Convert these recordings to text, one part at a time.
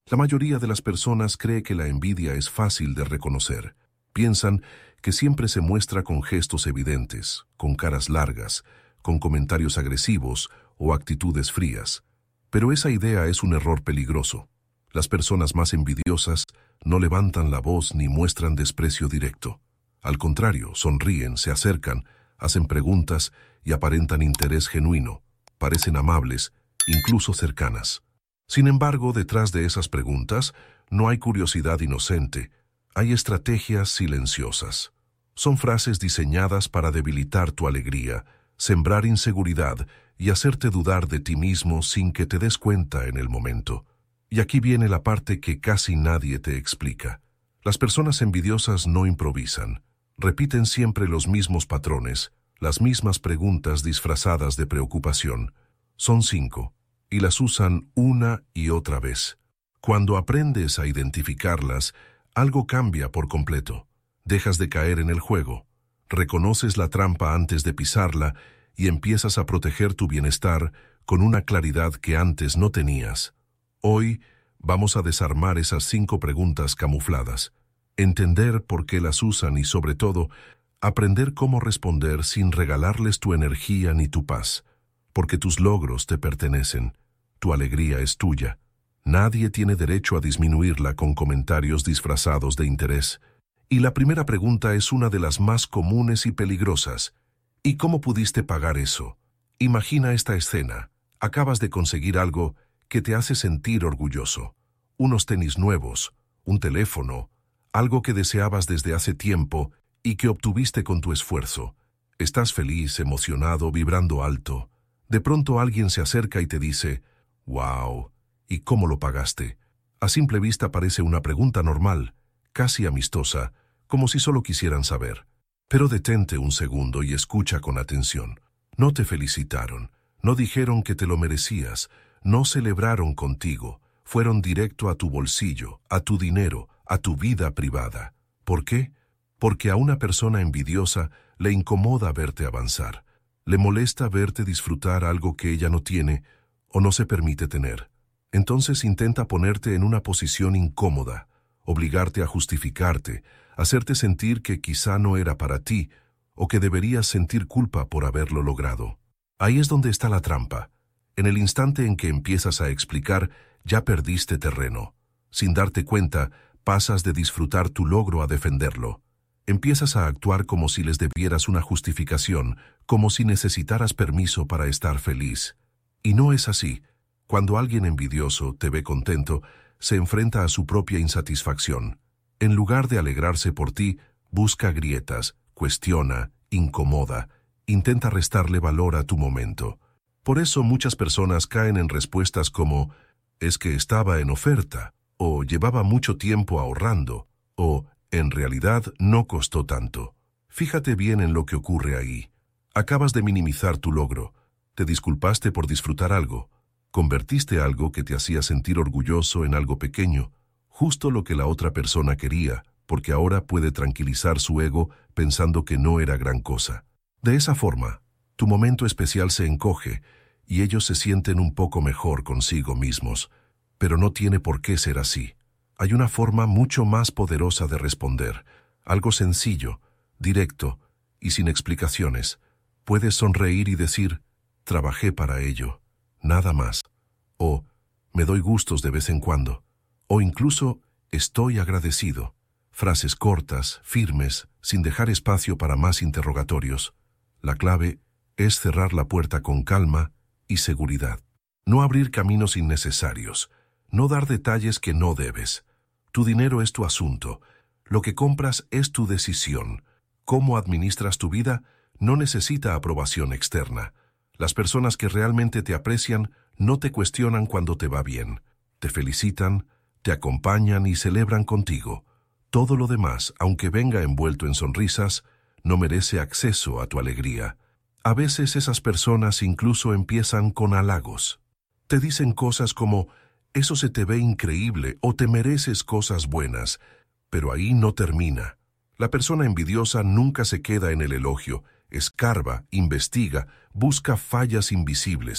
La mayoría de las personas cree que la envidia es fácil de reconocer. Piensan que siempre se muestra con gestos evidentes, con caras largas, con comentarios agresivos o actitudes frías. Pero esa idea es un error peligroso. Las personas más envidiosas no levantan la voz ni muestran desprecio directo. Al contrario, sonríen, se acercan, hacen preguntas y aparentan interés genuino. Parecen amables, incluso cercanas. Sin embargo, detrás de esas preguntas no hay curiosidad inocente, hay estrategias silenciosas. Son frases diseñadas para debilitar tu alegría, sembrar inseguridad y hacerte dudar de ti mismo sin que te des cuenta en el momento. Y aquí viene la parte que casi nadie te explica. Las personas envidiosas no improvisan, repiten siempre los mismos patrones, las mismas preguntas disfrazadas de preocupación. Son 5. Y las usan una y otra vez. Cuando aprendes a identificarlas, algo cambia por completo. Dejas de caer en el juego, reconoces la trampa antes de pisarla y empiezas a proteger tu bienestar con una claridad que antes no tenías. Hoy vamos a desarmar esas 5 preguntas camufladas, entender por qué las usan y, sobre todo, aprender cómo responder sin regalarles tu energía ni tu paz. Porque tus logros te pertenecen, tu alegría es tuya. Nadie tiene derecho a disminuirla con comentarios disfrazados de interés. Y la primera pregunta es una de las más comunes y peligrosas. ¿Y cómo pudiste pagar eso? Imagina esta escena. Acabas de conseguir algo que te hace sentir orgulloso. Unos tenis nuevos, un teléfono, algo que deseabas desde hace tiempo y que obtuviste con tu esfuerzo. Estás feliz, emocionado, vibrando alto. De pronto alguien se acerca y te dice, «Wow, ¿y cómo lo pagaste?». A simple vista parece una pregunta normal, casi amistosa, como si solo quisieran saber. Pero detente un segundo y escucha con atención. No te felicitaron, no dijeron que te lo merecías, no celebraron contigo, fueron directo a tu bolsillo, a tu dinero, a tu vida privada. ¿Por qué? Porque a una persona envidiosa le incomoda verte avanzar. Le molesta verte disfrutar algo que ella no tiene o no se permite tener. Entonces intenta ponerte en una posición incómoda, obligarte a justificarte, hacerte sentir que quizá no era para ti o que deberías sentir culpa por haberlo logrado. Ahí es donde está la trampa. En el instante en que empiezas a explicar, ya perdiste terreno. Sin darte cuenta, pasas de disfrutar tu logro a defenderlo. Empiezas a actuar como si les debieras una justificación, como si necesitaras permiso para estar feliz. Y no es así. Cuando alguien envidioso te ve contento, se enfrenta a su propia insatisfacción. En lugar de alegrarse por ti, busca grietas, cuestiona, incomoda, intenta restarle valor a tu momento. Por eso muchas personas caen en respuestas como «es que estaba en oferta», o «llevaba mucho tiempo ahorrando», o «en realidad no costó tanto». Fíjate bien en lo que ocurre ahí. Acabas de minimizar tu logro, te disculpaste por disfrutar algo, convertiste algo que te hacía sentir orgulloso en algo pequeño, justo lo que la otra persona quería, porque ahora puede tranquilizar su ego pensando que no era gran cosa. De esa forma, tu momento especial se encoge y ellos se sienten un poco mejor consigo mismos, pero no tiene por qué ser así. Hay una forma mucho más poderosa de responder, algo sencillo, directo y sin explicaciones. Puedes sonreír y decir, «trabajé para ello», nada más. O, «me doy gustos de vez en cuando». O incluso, «estoy agradecido». Frases cortas, firmes, sin dejar espacio para más interrogatorios. La clave es cerrar la puerta con calma y seguridad. No abrir caminos innecesarios. No dar detalles que no debes. Tu dinero es tu asunto. Lo que compras es tu decisión. Cómo administras tu vida no necesita aprobación externa. Las personas que realmente te aprecian no te cuestionan cuando te va bien. Te felicitan, te acompañan y celebran contigo. Todo lo demás, aunque venga envuelto en sonrisas, no merece acceso a tu alegría. A veces esas personas incluso empiezan con halagos. Te dicen cosas como, «eso se te ve increíble» o «te mereces cosas buenas», pero ahí no termina. La persona envidiosa nunca se queda en el elogio, escarba, investiga, busca fallas invisibles.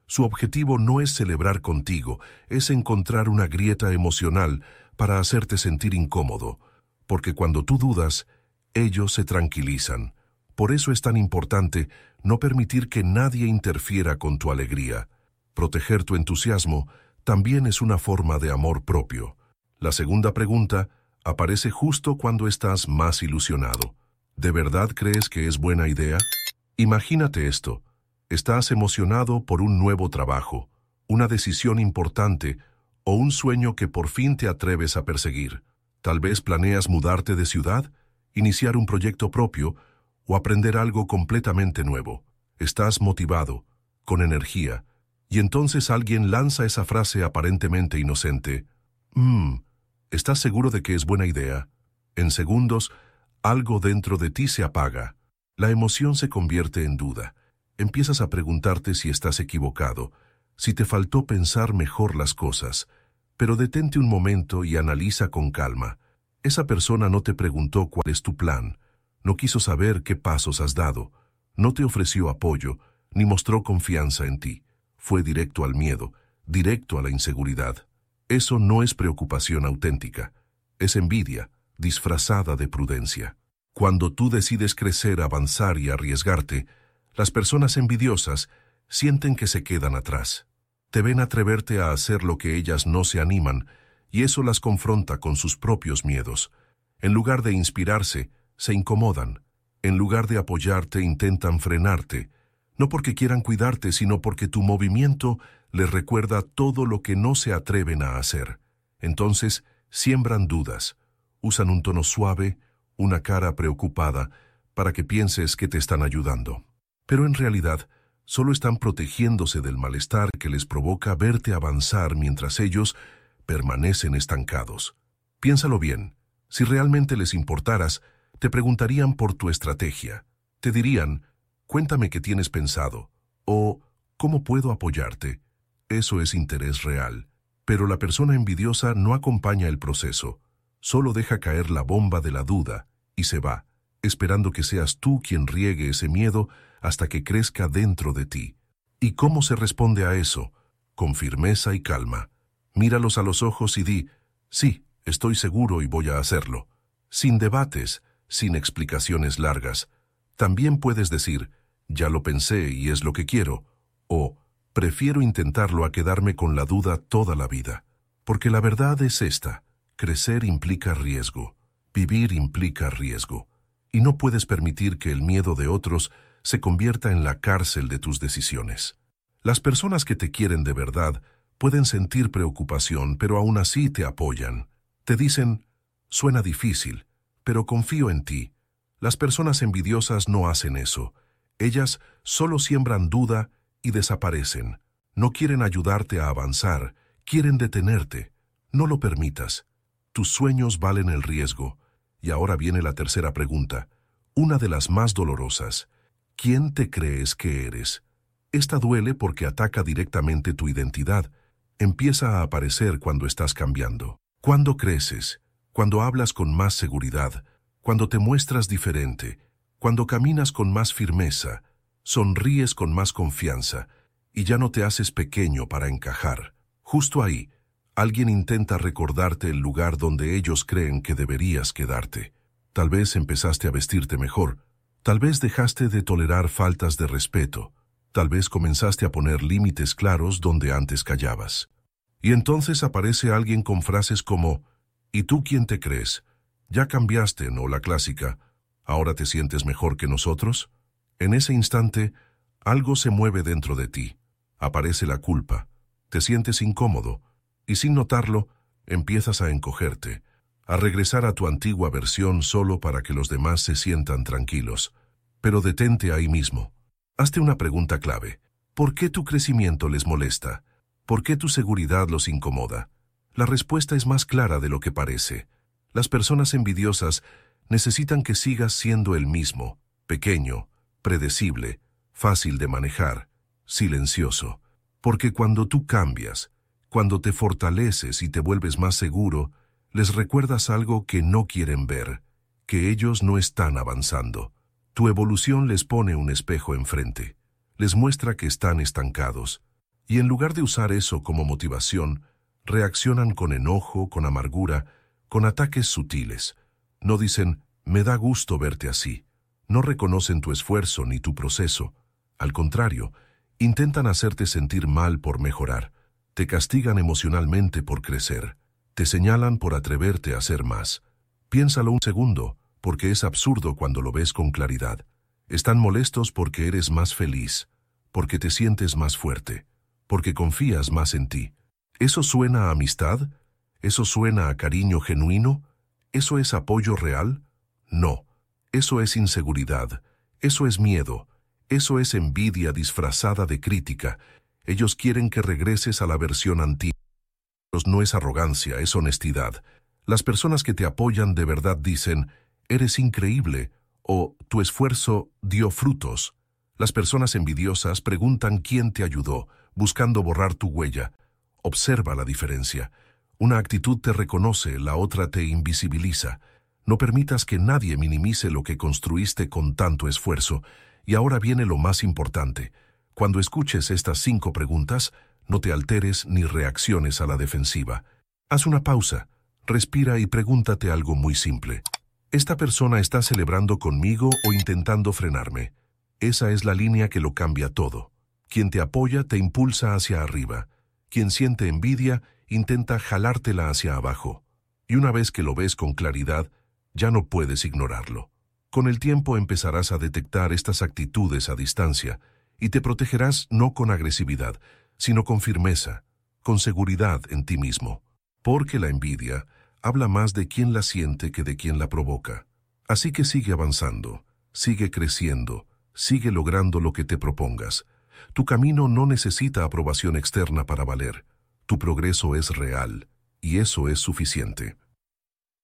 Su objetivo no es celebrar contigo, es encontrar una grieta emocional para hacerte sentir incómodo, porque cuando tú dudas, ellos se tranquilizan. Por eso es tan importante no permitir que nadie interfiera con tu alegría. Proteger tu entusiasmo también es una forma de amor propio. La segunda pregunta aparece justo cuando estás más ilusionado. ¿De verdad crees que es buena idea? Imagínate esto. Estás emocionado por un nuevo trabajo, una decisión importante o un sueño que por fin te atreves a perseguir. Tal vez planeas mudarte de ciudad, iniciar un proyecto propio o aprender algo completamente nuevo. Estás motivado, con energía, y entonces alguien lanza esa frase aparentemente inocente. ¿Estás seguro de que es buena idea? En segundos, algo dentro de ti se apaga. La emoción se convierte en duda. Empiezas a preguntarte si estás equivocado, si te faltó pensar mejor las cosas. Pero detente un momento y analiza con calma. Esa persona no te preguntó cuál es tu plan, no quiso saber qué pasos has dado, no te ofreció apoyo, ni mostró confianza en ti. Fue directo al miedo, directo a la inseguridad. Eso no es preocupación auténtica, es envidia, disfrazada de prudencia. Cuando tú decides crecer, avanzar y arriesgarte, las personas envidiosas sienten que se quedan atrás. Te ven atreverte a hacer lo que ellas no se animan, y eso las confronta con sus propios miedos. En lugar de inspirarse, se incomodan. En lugar de apoyarte, intentan frenarte. No porque quieran cuidarte, sino porque tu movimiento les recuerda todo lo que no se atreven a hacer. Entonces, siembran dudas. Usan un tono suave, una cara preocupada, para que pienses que te están ayudando. Pero en realidad, solo están protegiéndose del malestar que les provoca verte avanzar mientras ellos permanecen estancados. Piénsalo bien. Si realmente les importaras, te preguntarían por tu estrategia. Te dirían, cuéntame qué tienes pensado, o ¿cómo puedo apoyarte? Eso es interés real. Pero la persona envidiosa no acompaña el proceso. Solo deja caer la bomba de la duda y se va, esperando que seas tú quien riegue ese miedo hasta que crezca dentro de ti. ¿Y cómo se responde a eso? Con firmeza y calma. Míralos a los ojos y di, sí, estoy seguro y voy a hacerlo. Sin debates, sin explicaciones largas. También puedes decir, ya lo pensé y es lo que quiero, o prefiero intentarlo a quedarme con la duda toda la vida. Porque la verdad es esta, crecer implica riesgo, vivir implica riesgo, y no puedes permitir que el miedo de otros se convierta en la cárcel de tus decisiones. Las personas que te quieren de verdad pueden sentir preocupación, pero aún así te apoyan. Te dicen, suena difícil, pero confío en ti. Las personas envidiosas no hacen eso. Ellas solo siembran duda y desaparecen. No quieren ayudarte a avanzar, quieren detenerte. No lo permitas. Tus sueños valen el riesgo. Y ahora viene la tercera pregunta, una de las más dolorosas. ¿Quién te crees que eres? Esta duele porque ataca directamente tu identidad. Empieza a aparecer cuando estás cambiando. Cuando creces, cuando hablas con más seguridad, cuando te muestras diferente, cuando caminas con más firmeza, sonríes con más confianza y ya no te haces pequeño para encajar. Justo ahí, alguien intenta recordarte el lugar donde ellos creen que deberías quedarte. Tal vez empezaste a vestirte mejor, tal vez dejaste de tolerar faltas de respeto, tal vez comenzaste a poner límites claros donde antes callabas. Y entonces aparece alguien con frases como, ¿y tú quién te crees? ¿Ya cambiaste, no la clásica? ¿Ahora te sientes mejor que nosotros? En ese instante, algo se mueve dentro de ti. Aparece la culpa. Te sientes incómodo. Y sin notarlo, empiezas a encogerte, a regresar a tu antigua versión solo para que los demás se sientan tranquilos. Pero detente ahí mismo. Hazte una pregunta clave. ¿Por qué tu crecimiento les molesta? ¿Por qué tu seguridad los incomoda? La respuesta es más clara de lo que parece. Las personas envidiosas necesitan que sigas siendo el mismo, pequeño, predecible, fácil de manejar, silencioso. Porque cuando tú cambias, cuando te fortaleces y te vuelves más seguro, les recuerdas algo que no quieren ver, que ellos no están avanzando. Tu evolución les pone un espejo enfrente, les muestra que están estancados, Y en lugar de usar eso como motivación, reaccionan con enojo, con amargura, con ataques sutiles. No dicen, me da gusto verte así. No reconocen tu esfuerzo ni tu proceso. Al contrario, intentan hacerte sentir mal por mejorar. Te castigan emocionalmente por crecer. Te señalan por atreverte a hacer más. Piénsalo un segundo, porque es absurdo cuando lo ves con claridad. Están molestos porque eres más feliz, porque te sientes más fuerte, porque confías más en ti. ¿Eso suena a amistad? ¿Eso suena a cariño genuino? ¿Eso es apoyo real? No. Eso es inseguridad. Eso es miedo. Eso es envidia disfrazada de crítica. Ellos quieren que regreses a la versión antigua. No es arrogancia, es honestidad. Las personas que te apoyan de verdad dicen, eres increíble, o tu esfuerzo dio frutos. Las personas envidiosas preguntan quién te ayudó, buscando borrar tu huella. Observa la diferencia. Una actitud te reconoce, la otra te invisibiliza. No permitas que nadie minimice lo que construiste con tanto esfuerzo. Y ahora viene lo más importante. Cuando escuches estas 5 preguntas, no te alteres ni reacciones a la defensiva. Haz una pausa, respira y pregúntate algo muy simple. ¿Esta persona está celebrando conmigo o intentando frenarme? Esa es la línea que lo cambia todo. Quien te apoya te impulsa hacia arriba. Quien siente envidia intenta jalártela hacia abajo. Y una vez que lo ves con claridad, ya no puedes ignorarlo. Con el tiempo empezarás a detectar estas actitudes a distancia y te protegerás no con agresividad, sino con firmeza, con seguridad en ti mismo. Porque la envidia habla más de quien la siente que de quien la provoca. Así que sigue avanzando, sigue creciendo, sigue logrando lo que te propongas. Tu camino no necesita aprobación externa para valer. Tu progreso es real, y eso es suficiente.